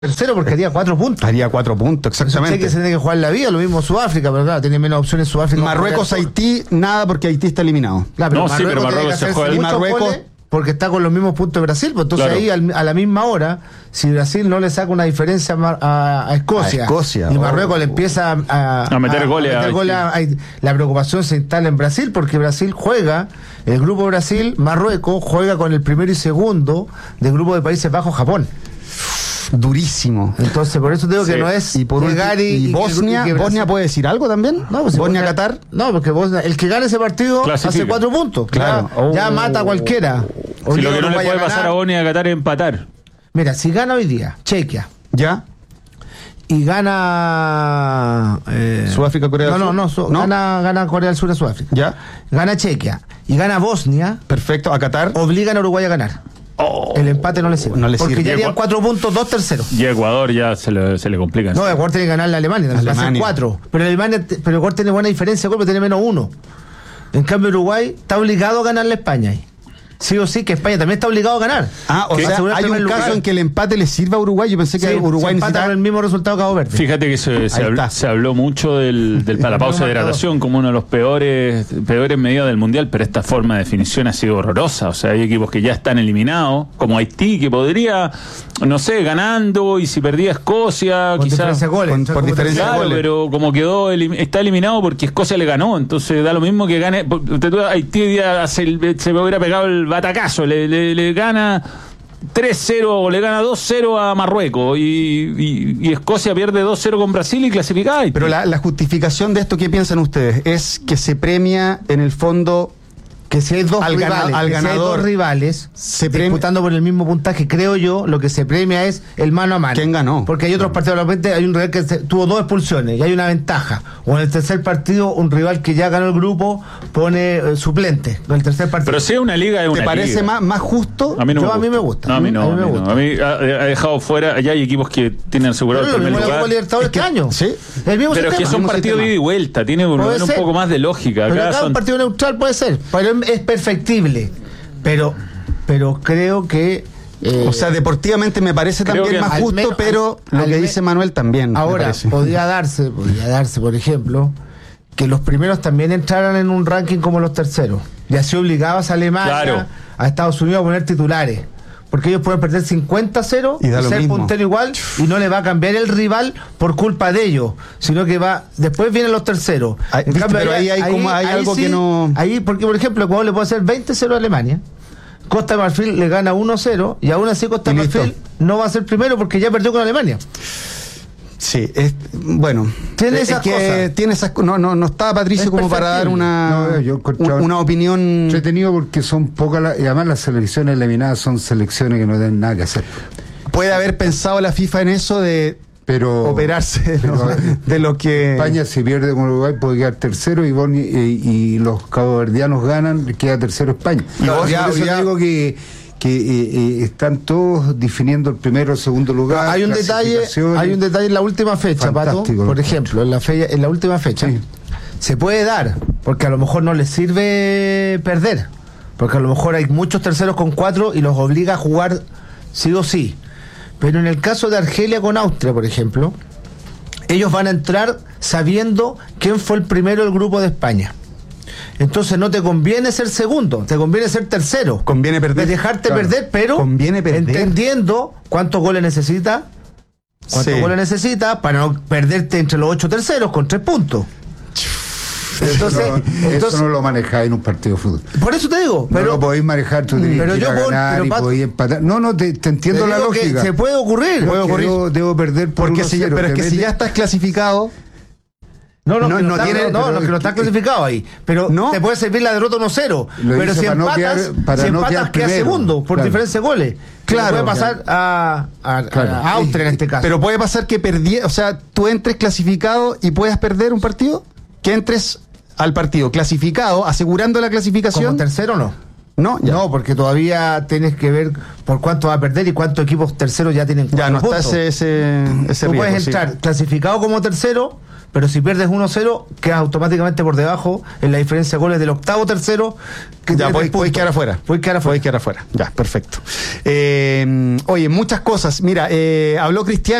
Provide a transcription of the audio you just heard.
tercero porque haría 4 puntos. Haría 4 puntos, exactamente. Sé que se tiene que jugar la vida, lo mismo Sudáfrica, pero claro, tiene menos opciones Sudáfrica. Marruecos, Haití, nada, porque Haití está eliminado. Claro, pero No, sí, pero Marruecos se juega. Y Marruecos, porque está con los mismos puntos de Brasil, pues entonces Claro. ahí a la misma hora, si Brasil no le saca una diferencia a Escocia, y Marruecos le empieza a meter goles la preocupación se instala en Brasil, porque Brasil juega, el grupo Brasil, Marruecos juega con el primero y segundo del grupo de Países Bajos, Japón. durísimo. Entonces, por eso digo que no es y por llegar y Bosnia, que Brasil- ¿Bosnia puede decir algo también? No, pues Bosnia, Qatar. No, porque Bosnia, el que gane ese partido Clasifica. hace 4 puntos. Claro. Ya mata a cualquiera. Si lo que no le Uruguay puede a pasar ganar. a Bosnia y a Qatar es empatar. Mira, si gana hoy día Chequia ¿Ya? y gana Sudáfrica, Corea del Sur. ¿No? Gana Corea del Sur a Sudáfrica. ¿Ya? Gana Chequia y gana Bosnia, Perfecto. ¿A Qatar? obligan a Uruguay a ganar. El empate no le sirve. No le porque sirve. ya harían 4 puntos, 2 terceros. Y Ecuador ya se le complica. No, Ecuador tiene que ganarle a Alemania, va a ser Alemania. 4. Pero Ecuador tiene buena diferencia, pero tiene menos 1. En cambio, Uruguay está obligado a ganarle a España ahí. Sí o sí, que España también está obligado a ganar. Ah, o Que sea, asegurar hay primer un caso lugar. en que el empate le sirva a Uruguay. Yo pensé que Sí, Uruguay se empata necesitaba... con el mismo resultado que Cabo Verde. Fíjate que se está. habló mucho de la pausa de hidratación como uno de los peores medidas del Mundial, pero esta forma de definición ha sido horrorosa. O sea, hay equipos que ya están eliminados, como Haití, que podría, no sé, ganando, y si perdía Escocia, Con quizás... diferencia de goles. por diferencia de Claro, goles. pero como quedó, está eliminado porque Escocia le ganó, entonces da lo mismo que gane. Haití ya se hubiera pegado el batacazo, le gana 3-0 o le gana 2-0 a Marruecos y Escocia pierde 2-0 con Brasil y clasifica. Pero la justificación de esto, ¿qué piensan ustedes? Es que se premia en el fondo que si hay dos al rivales, al que si hay ganador, dos rivales se premia- disputando por el mismo puntaje, creo yo, lo que se premia es el mano a mano. ¿Quién ganó? Porque hay otros partidos, de repente hay un rival que tuvo 2 expulsiones y hay una ventaja. O en el tercer partido, un rival que ya ganó el grupo pone suplente en el tercer partido. Pero si es una liga, es una ¿Te parece liga. más justo? A mí no a mí me gusta. No, a mí no. A mí me A mí no. gusta. A mí ha dejado fuera. Ya hay equipos que tienen asegurado el Pero lo primer mismo la lugar. Copa Libertadores este año. sí. El mismo Pero es que sistema. son mismo partidos de sistema. ida y vuelta. Tiene por lo Puede menos ser. un poco más de lógica. Pero Acá acá un son... partido neutral puede ser, pero es perfectible. Pero creo que O sea, deportivamente me parece creo también que más al justo, menos- pero al lo que me- dice Manuel también. me ahora parece. podría darse, por ejemplo, que los primeros también entraran en un ranking como los terceros. Y así obligabas a Alemania, Claro. a Estados Unidos a poner titulares. Porque ellos pueden perder 50-0 Y da lo ser mismo. puntero igual y no le va a cambiar el rival por culpa de ellos, sino que después vienen los terceros. Ay, En viste, cambio, pero ahí hay algo que no- Ahí, porque por ejemplo, Ecuador le puede hacer 20-0 a Alemania. Costa de Marfil le gana 1-0 y aún así Costa Y de listo. Marfil no va a ser primero porque ya perdió con Alemania. Sí, bueno. Tiene es esas que cosas. tiene esas no está Patricio Es como para dar perfectible. No, yo encontraba- una opinión. Entretenido porque son pocas y además las selecciones eliminadas son selecciones que no tienen nada que hacer. Puede haber pensado la FIFA en eso de Pero operarse de lo que España, si pierde con Uruguay, puede quedar tercero y los caboverdianos ganan, queda tercero España. Y vos Por ya- eso ya- digo que están todos definiendo el primero o segundo lugar. Hay un detalle en la última fecha, Pato, Fantástico, por lo ejemplo, en la última fecha. Sí. Se puede dar, porque a lo mejor no les sirve perder, porque a lo mejor hay muchos terceros con 4 y los obliga a jugar sí o sí. Pero en el caso de Argelia con Austria, por ejemplo, ellos van a entrar sabiendo quién fue el primero del grupo de España. Entonces no te conviene ser segundo, te conviene ser tercero. Conviene perder. De dejarte Claro. perder, pero Conviene perder. entendiendo cuántos goles necesita. ¿Cuántos Sí. goles necesita para no perderte entre los 8 terceros con 3 puntos? Entonces, eso no lo manejáis en un partido de fútbol. por eso te digo, No pero lo podéis manejar, tú tenés pero que ir yo a ganar pero, y Pato, podéis empatar. No, te entiendo te la digo que lógica. se puede ocurrir. Debo perder por porque 1-0, pero es que te si mete- ya estás clasificado, No, No, que no está, tiene- no, pero- que no está clasificado ahí. Pero No. te puede servir la derrota 1-0. Lo Pero hizo si para no empatas, quedar- para si no empatas quedar queda primero. segundo por Claro. diferencia de goles. Claro, Puede pasar a Austria en este caso. pero puede pasar que o sea, tú entres clasificado y puedas perder un partido, que entres al partido clasificado, asegurando la como clasificación. tercero no. No, ya. No, porque todavía tienes que ver por cuánto va a perder y cuántos equipos terceros ya tienen 4 Ya no está puntos. ese Tú riesgo, puedes sí. entrar clasificado como tercero, pero si pierdes 1-0, quedas automáticamente por debajo en la diferencia de goles del octavo tercero. Que Ya, tiene 3 puedes puntos. quedar afuera. Puedes quedar afuera. Puedes quedar afuera. Ya, perfecto. Oye, muchas cosas. Mira, habló Cristiano.